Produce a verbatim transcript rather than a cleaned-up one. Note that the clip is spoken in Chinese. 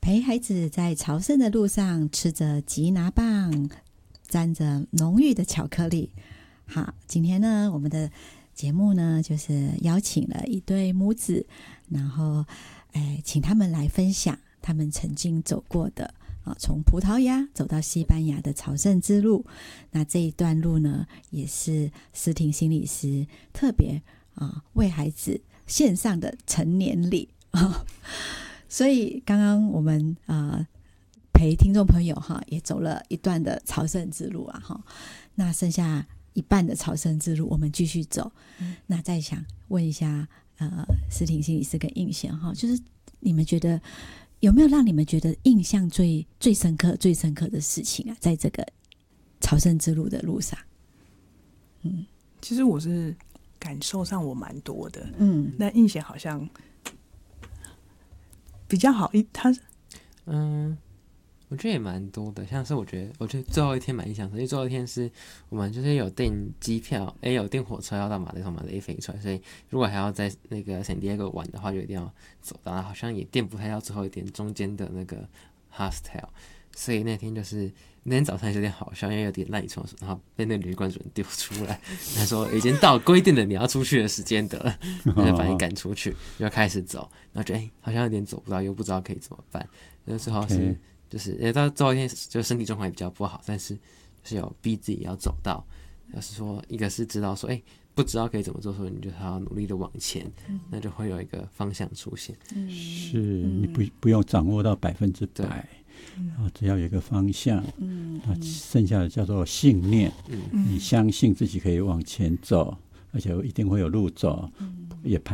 陪孩子在朝圣的路上，吃着吉拿棒，沾着浓郁的巧克力。好，今天呢，我们的节目呢，就是邀请了一对母子，然后，哎，请他们来分享他们曾经走过的啊，从葡萄牙走到西班牙的朝圣之路。那这一段路呢，也是思婷心理师特别啊为孩子献上的成年礼啊。所以刚刚我们呃陪听众朋友哈也走了一段的朝圣之路啊哈，那剩下一半的朝圣之路我们继续走。嗯、那再想问一下呃思婷心理师跟映贤哈，就是你们觉得有没有让你们觉得印象最最深刻、最深刻的事情啊？在这个朝圣之路的路上， 嗯，其实我是感受上我蛮多的， 嗯， 那映贤好像比较好一，他嗯，我觉得也蛮多的，像是我觉得，我觉得最后一天蛮印象深刻，因为最后一天是我们就是有订机票，哎，有订火车要到马德里，从马德里飞出来，所以如果还要在那个圣地亚哥玩的话，就一定要走到，好像也订不太到最后一点中间的那个 hostel， 所以那天就是那天早上有点好笑，因为有点赖床，然后被那个旅馆主人丢出来，他说已经到规定的你要出去的时间的了，然后就把你赶出去，就开始走，然后觉得哎好像有点走不到，又不知道可以怎么办，那最后是。Okay.就是也到最后一天，就身体状况也比较不好，但是就是有逼自己要走到，就是说一个是知道说，哎、欸，不知道可以怎么做，所以你就还要努力的往前，嗯、那就会有一个方向出现。 嗯、是你不不用掌握到百分之百，然后只要有一个方向，嗯，那剩下的叫做信念，嗯，你相信自己可以往前走，而且一定会有路走，嗯、也